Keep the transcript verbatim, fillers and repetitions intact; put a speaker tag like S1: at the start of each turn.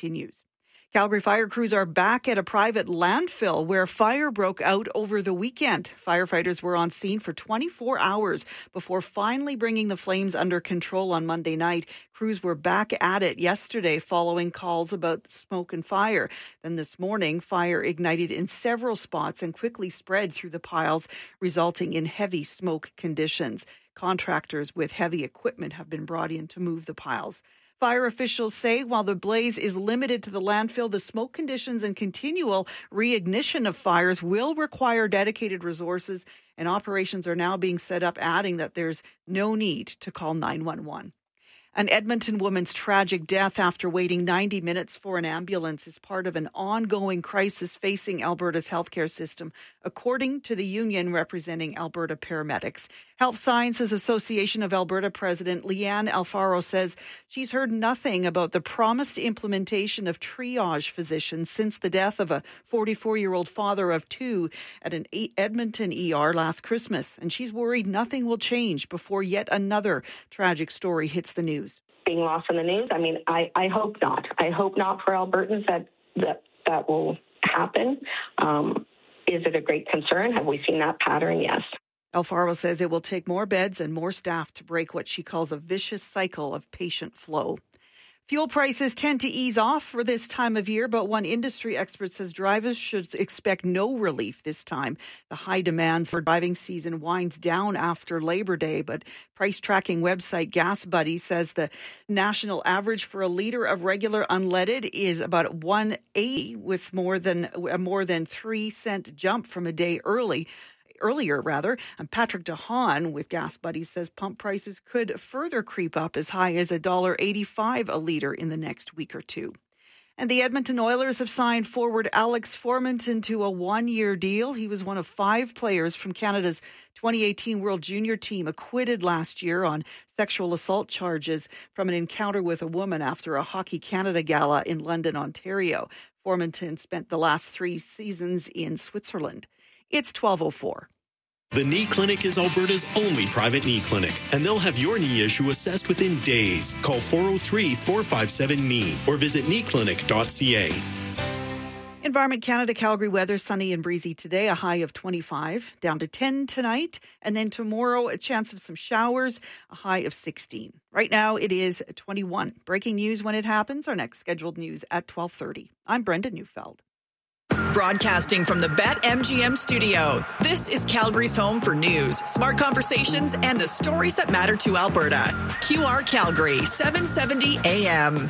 S1: continues. Calgary fire crews are back at a private landfill where fire broke out over the weekend. Firefighters were on scene for twenty-four hours before finally bringing the flames under control on Monday night. Crews were back at it yesterday following calls about smoke and fire. Then this morning, fire ignited in several spots and quickly spread through the piles, resulting in heavy smoke conditions. Contractors with heavy equipment have been brought in to move the piles. Fire officials say while the blaze is limited to the landfill, the smoke conditions and continual reignition of fires will require dedicated resources, and operations are now being set up, adding that there's no need to call nine one one. An Edmonton woman's tragic death after waiting ninety minutes for an ambulance is part of an ongoing crisis facing Alberta's healthcare system, according to the union representing Alberta paramedics. Health Sciences Association of Alberta President Leanne Alfaro says she's heard nothing about the promised implementation of triage physicians since the death of a forty-four-year-old father of two at an Edmonton E R last Christmas. And she's worried nothing will change before yet another tragic story hits the news.
S2: Being lost in the news, I mean, I, I hope not. I hope not for Albertans that that, that will happen. Um, is it a great concern? Have we seen that pattern? Yes.
S1: Alfaro says it will take more beds and more staff to break what she calls a vicious cycle of patient flow. Fuel prices tend to ease off for this time of year, but one industry expert says drivers should expect no relief this time. The high demand for driving season winds down after Labor Day, but price tracking website Gas Buddy says the national average for a litre of regular unleaded is about one eighty, with more than a more than three cent jump from a day early. Earlier, rather, and Patrick DeHaan with Gas Buddy says pump prices could further creep up as high as one dollar eighty-five a litre in the next week or two. And the Edmonton Oilers have signed forward Alex Formenton to a one-year deal. He was one of five players from Canada's twenty eighteen World Junior team acquitted last year on sexual assault charges from an encounter with a woman after a Hockey Canada gala in London, Ontario. Formenton spent the last three seasons in Switzerland. It's twelve oh four.
S3: The Knee Clinic is Alberta's only private knee clinic, and they'll have your knee issue assessed within days. Call four oh three, four five seven, K N E E or visit knee clinic dot c a.
S1: Environment Canada Calgary weather, sunny and breezy today, a high of twenty-five, down to ten tonight, and then tomorrow a chance of some showers, a high of sixteen. Right now it is twenty-one. Breaking news when it happens. Our next scheduled news at twelve thirty. I'm Brenda Neufeld.
S4: Broadcasting from the BetMGM studio, this is Calgary's home for news, smart conversations, and the stories that matter to Alberta. Q R Calgary, seven seventy A M.